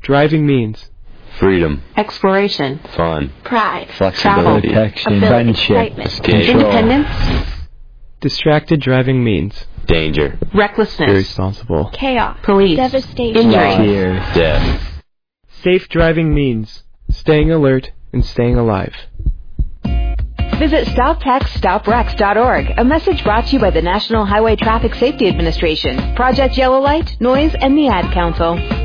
Driving means freedom, exploration, fun, pride, flexibility, protection, friendship, independence. Distracted driving means danger, recklessness, irresponsible, chaos, police, devastation, injury, death. Safe driving means staying alert and staying alive. Visit StopTextsStopWrecks.org, a message brought to you by the National Highway Traffic Safety Administration, Project Yellow Light, Noise, and the Ad Council.